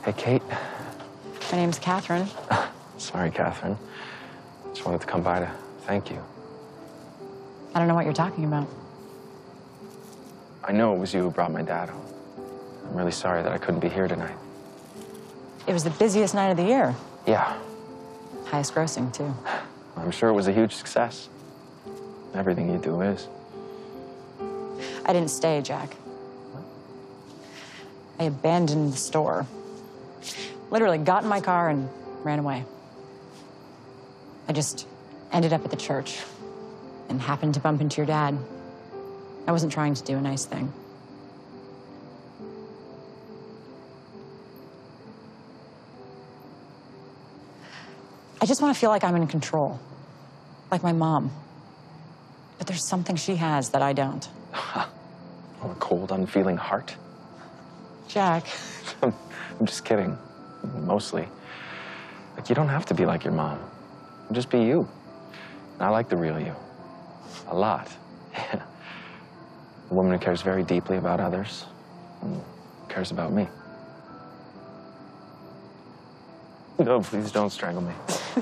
Hey, Kate. My name's Catherine. Sorry, Catherine. Just wanted to come by to thank you. I don't know what you're talking about. I know it was you who brought my dad home. I'm really sorry that I couldn't be here tonight. It was the busiest night of the year. Yeah, Highest grossing, too. I'm sure it was a huge success. Everything you do is. I didn't stay, Jack. I abandoned the store. Literally got in my car and ran away. I just ended up at the church and happened to bump into your dad. I wasn't trying to do a nice thing. I just want to feel like I'm in control, like my mom. But there's something she has that I don't. Oh, a cold, unfeeling heart? Jack. I'm just kidding, mostly. Like, you don't have to be like your mom. Just be you. And I like the real you. A lot. A woman who cares very deeply about others and cares about me. No, please don't strangle me.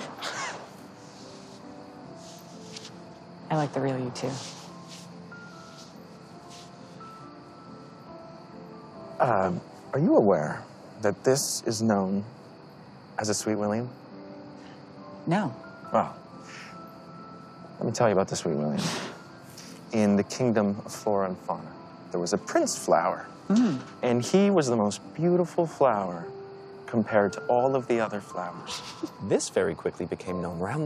I like the real you, too. Are you aware that this is known as a Sweet William? No. Well, let me tell you about the Sweet William. In the kingdom of flora and fauna, there was a prince flower. And he was the most beautiful flower compared to all of the other flowers. This very quickly became known around